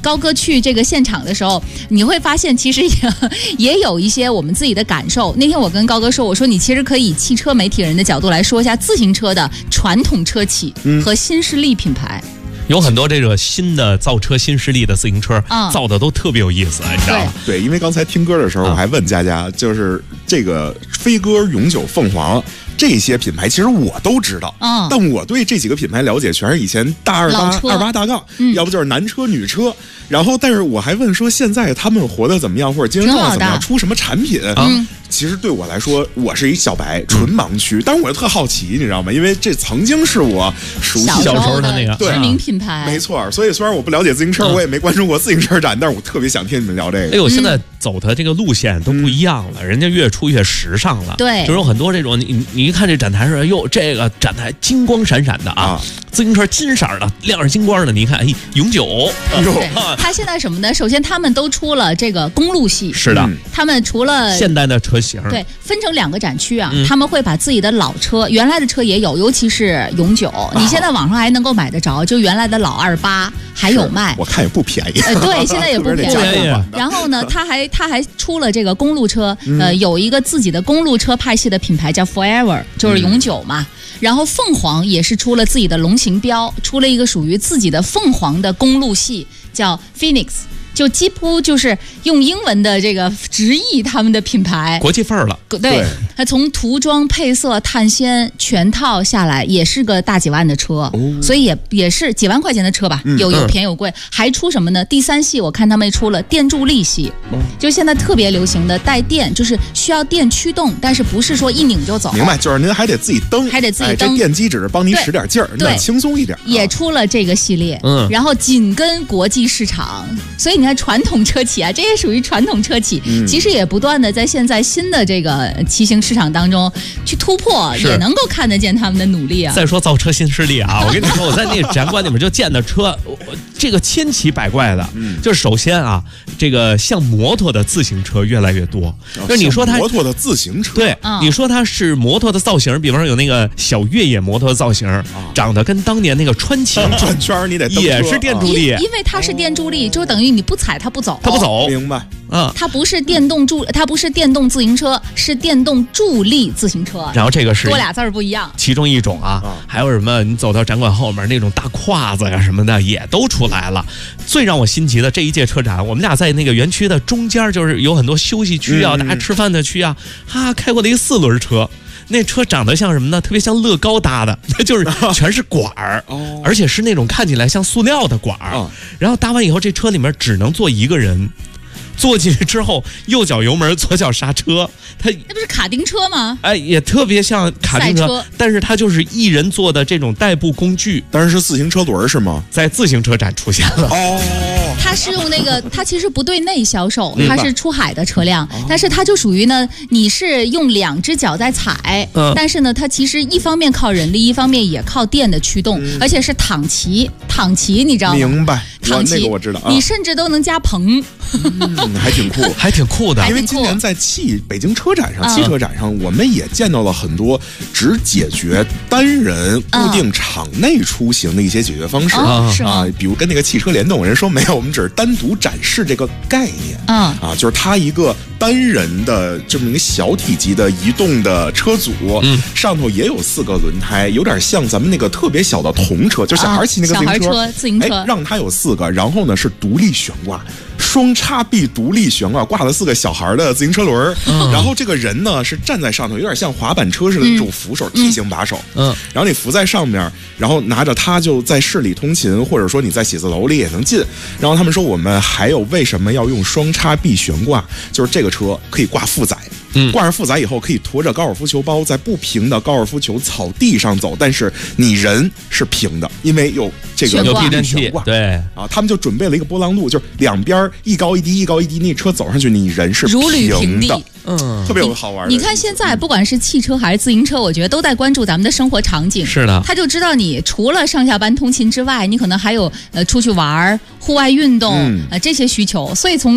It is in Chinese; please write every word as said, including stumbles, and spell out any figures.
高哥去这个现场的时候，你会发现其实也也有一些我们自己的感受。那天我跟高哥说，我说你其实可以以汽车媒体人的角度来说一下自行车的传统车企和新势力品牌。嗯， 有很多这个新的造车新势力的自行车，嗯、造的都特别有意思，你知道吗？ 对，因为刚才听歌的时候，我还问佳佳，就是这个飞鸽、永久、凤凰这些品牌，其实我都知道，嗯，但我对这几个品牌了解全是以前大二八、二八大杠，嗯，要不就是男车、女车。然后，但是我还问说，现在他们活得怎么样，或者经营状况怎么样，出什么产品？嗯，其实对我来说，我是一小白，纯盲区。但是我特好奇，你知道吗？因为这曾经是我熟悉小时候的那个知名品牌， 没错。所以虽然我不了解自行车，我也没关注过自行车展，但是我特别想听你们聊这个。 哎呦，现在走的这个路线都不一样了，人家越出越时尚了。 对， 就有很多这种，你你一看这展台上，哟，这个展台金光闪闪的啊，自行车金色的，亮着金光的，你看，哎，永久。 对，它现在什么呢？首先，他们都出了这个公路系， 是的， 他们除了现代的车型， 对，分成两个展区啊，嗯、他们会把自己的老车，原来的车也有，尤其是永久，哦、你现在网上还能够买得着，就原来的老二八还有卖， 我看也不便宜， 呃，对，现在也不便宜。然后呢，他还他还出了这个公路车，呃，有一个自己的公路车派系的品牌叫 Forever， 就是永久嘛。嗯，然后凤凰也是出了自己的龙行标，出了一个属于自己的凤凰的公路系，叫 Phoenix。就几乎就是用英文的这个直译他们的品牌， 国际范儿了。 对，它从涂装、配色、碳纤全套下来，也是个大几万的车，哦、所以也也是几万块钱的车吧，嗯、有有便宜有贵。还出什么呢？第三系我看他们出了电助力系，嗯、就现在特别流行的带电，就是需要电驱动，但是不是说一拧就走。 明白，就是您还得自己蹬， 还得自己蹬。 哎、这电机只是帮您使点劲儿，那轻松一点。 也出了这个系列，嗯，然后紧跟国际市场，所以你看。传统车企啊，这也属于传统车企，嗯、其实也不断的在现在新的这个骑行市场当中去突破，也能够看得见他们的努力啊。 再说造车新势力啊，我跟你说，我在那个展馆里面就见的车，这个千奇百怪的。嗯，就是首先啊，这个像摩托的自行车越来越多。哦、就是你说它摩托的自行车， 对，嗯、你说它是摩托的造型，比方说有那个小越野摩托的造型，哦、长得跟当年那个川崎转圈你得也是电助力， 因为它是电助力，就等于你不踩它不走， 它不走， 明白？ 嗯， 它不是电动助，它不是电动自行车，是电动助力自行车。 然后这个是多俩字儿不一样， 其中一种啊，嗯、还有什么？你走到展馆后面那种大胯子呀什么的也都出来了。最让我新奇的这一届车展，我们俩在那个园区的中间，就是有很多休息区啊，嗯、大家吃饭的区啊，哈，开过了一个四轮车。那车长得像什么呢？特别像乐高搭的，就是全是管儿，哦、而且是那种看起来像塑料的管儿。哦、然后搭完以后，这车里面只能坐一个人。坐进去之后，右脚油门，左脚刹车，它那不是卡丁车吗？ 哎，也特别像卡丁车，车但是它就是一人坐的这种代步工具。 当然是自行车轮是吗？ 在自行车展出现了。 哦， 它是用那个，它其实不对内销售，它是出海的车辆，嗯、但是它就属于呢，你是用两只脚在踩，嗯、但是呢，它其实一方面靠人力，一方面也靠电的驱动，嗯、而且是躺骑，躺骑你知道吗？ 明白， 躺骑、 那个我知道，啊、 你甚至都能加棚。 嗯，还挺酷， 还挺酷的。 因为今年在汽北京车展上、汽车展上，我们也见到了很多只解决单人固定场内出行的一些解决方式啊， 啊，比如跟那个汽车联动，人说没有，我们只是单独展示这个概念啊，啊，就是它一个单人的这么一个小体积的移动的车组，嗯，上头也有四个轮胎，有点像咱们那个特别小的童车，就小孩骑那个自行车， 小孩车、自行车， 哎，让它有四个，然后呢是独立悬挂。双叉臂独立悬挂，挂了四个小孩的自行车轮，嗯、然后这个人呢是站在上头，有点像滑板车似的那种扶手、嗯、T 型把手，嗯，然后你扶在上面，然后拿着它就在市里通勤，或者说你在写字楼里也能进。然后他们说我们还有为什么要用双叉臂悬挂，就是这个车可以挂负载。嗯，挂上负载以后可以驮着高尔夫球包在不平的高尔夫球草地上走，但是你人是平的，因为有这个有避震器。对啊，他们就准备了一个波浪路，就是两边一高一低，一高一低，那车走上去你人是如履平地， 嗯，特别有好玩的。 你看现在不管是汽车还是自行车，我觉得都在关注咱们的生活场景。 是的， 他就知道你除了上下班通勤之外，你可能还有呃出去玩、户外运动、嗯、呃这些需求，所以从